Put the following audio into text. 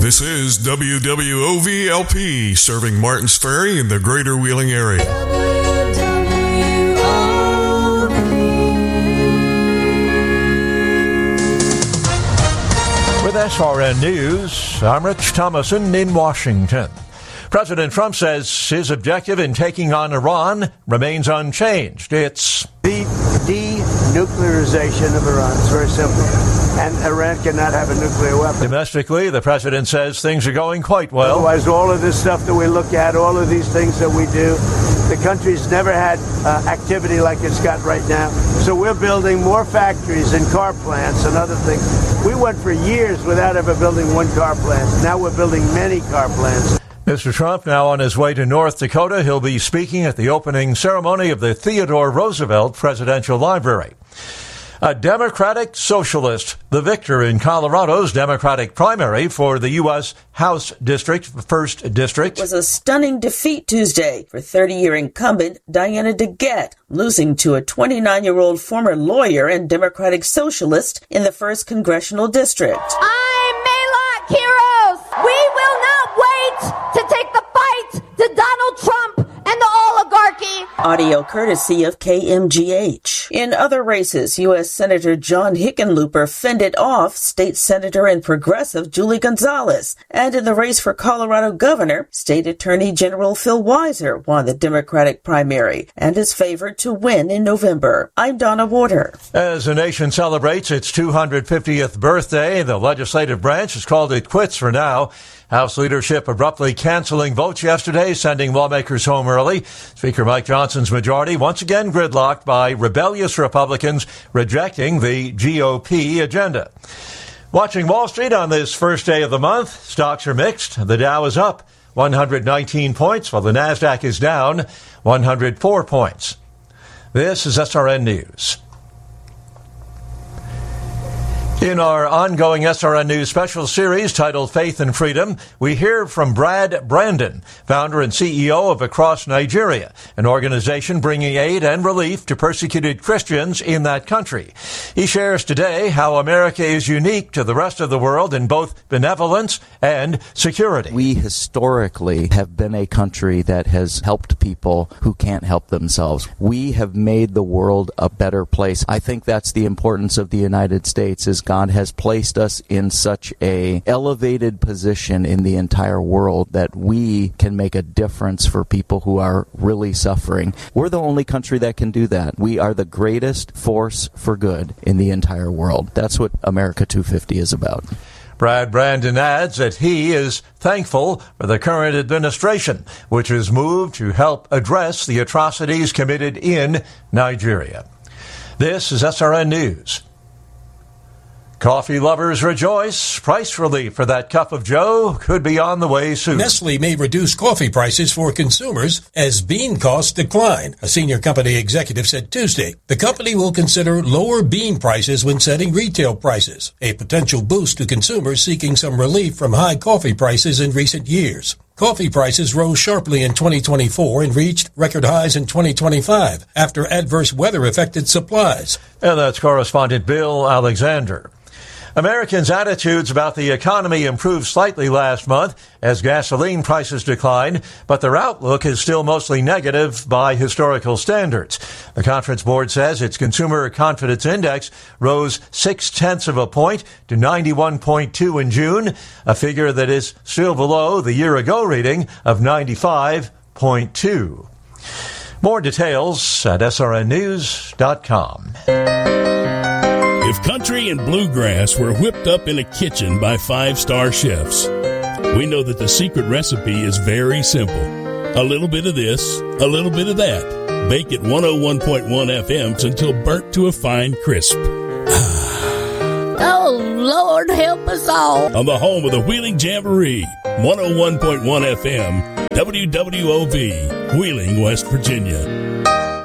This is WWOV-LP, serving Martins Ferry in the greater Wheeling area. With SRN News, I'm Rich Thomason in Washington. President Trump says his objective in taking on Iran remains unchanged. It's the denuclearization of Iran. It's very simple. And Iran cannot have a nuclear weapon. Domestically, the president says things are going quite well. Otherwise, all of this stuff that we look at, all of these things that we do, the country's never had activity like it's got right now. So we're building more factories and car plants and other things. We went for years without ever building one car plant. Now we're building many car plants. Mr. Trump now on his way to North Dakota. He'll be speaking at the opening ceremony of the Theodore Roosevelt Presidential Library. A Democratic socialist, the victor in Colorado's Democratic primary for the U.S. House District, 1st District. It was a stunning defeat Tuesday for 30-year incumbent Diana DeGette, losing to a 29-year-old former lawyer and Democratic socialist in the 1st Congressional District. I'm Maylock Heroes. We will not wait to take the fight to Donald Trump and the oligarchy. Audio courtesy of KMGH. In other races, U.S. Senator John Hickenlooper fended off State Senator and Progressive Julie Gonzalez. And in the race for Colorado governor, State Attorney General Phil Weiser won the Democratic primary and is favored to win in November. I'm Donna Warder. As the nation celebrates its 250th birthday, the legislative branch has called it quits for now. House leadership abruptly canceling votes yesterday, sending lawmakers home early. Speaker Mike Johnson's majority once again gridlocked by rebellious Republicans rejecting the GOP agenda. Watching Wall Street on this first day of the month, stocks are mixed. The Dow is up 119 points, while the Nasdaq is down 104 points. This is SRN News. In our ongoing SRN News special series titled Faith and Freedom, we hear from Brad Brandon, founder and CEO of Across Nigeria, an organization bringing aid and relief to persecuted Christians in that country. He shares today how America is unique to the rest of the world in both benevolence and security. We historically have been a country that has helped people who can't help themselves. We have made the world a better place. I think that's the importance of the United States, is God has placed us in such a elevated position in the entire world that we can make a difference for people who are really suffering. We're the only country that can do that. We are the greatest force for good in the entire world. That's what America 250 is about. Brad Brandon adds that he is thankful for the current administration, which has moved to help address the atrocities committed in Nigeria. This is SRN News. Coffee lovers rejoice. Price relief for that cup of joe could be on the way soon. Nestle may reduce coffee prices for consumers as bean costs decline, a senior company executive said Tuesday. The company will consider lower bean prices when setting retail prices, a potential boost to consumers seeking some relief from high coffee prices in recent years. Coffee prices rose sharply in 2024 and reached record highs in 2025 after adverse weather affected supplies. And that's correspondent Bill Alexander. Americans' attitudes about the economy improved slightly last month as gasoline prices declined, but their outlook is still mostly negative by historical standards. The Conference Board says its Consumer Confidence Index rose 0.6 of a point to 91.2 in June, a figure that is still below the year-ago reading of 95.2. More details at srnnews.com. If country and bluegrass were whipped up in a kitchen by 5-star chefs, we know that the secret recipe is very simple. A little bit of this, a little bit of that. Bake at 101.1 FMs until burnt to a fine crisp. Oh, Lord, help us all. On the home of the Wheeling Jamboree, 101.1 FM, WWOV, Wheeling, West Virginia.